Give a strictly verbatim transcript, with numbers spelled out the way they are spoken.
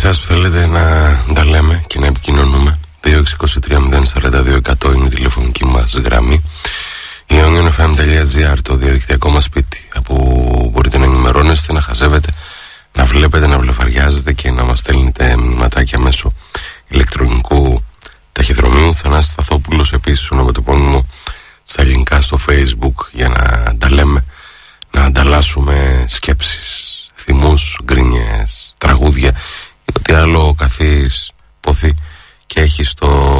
εσάς που θέλετε να τα λέμε και να επικοινωνούμε. Δύο έξι δύο τρία μηδέν σαράντα δύο εκατό είναι η τηλεφωνική μας γραμμή. Η onion εφ εμ τελεία τζι άρ, το διαδικτυακό μας σπίτι, που μπορείτε να ενημερώνεστε, να χαζεύετε, να βλέπετε, να βλεφαριάζετε και να μας στέλνετε μηνυματάκια μέσω ηλεκτρονικού ταχυδρομείου. Θανάσης Σταθόπουλος, επίσης ονοματεπώνυμο στα ελληνικά στο Facebook, για να τα λέμε, να ανταλλάσσουμε σκέψεις, θυμούς, γκρίνιες, τραγούδια ή ό,τι άλλο καθείς ποθεί και έχει στο